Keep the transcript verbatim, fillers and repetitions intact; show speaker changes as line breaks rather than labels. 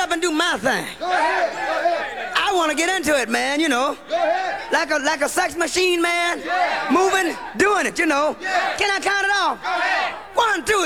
up and do my thing.
Go ahead. Go ahead.
I want to get into it, man, you know.
Go ahead.
Like a like a sex machine, man.
Yeah.
Moving, doing it, you know.
Yeah.
Can I count it off?
Go ahead.
One, two,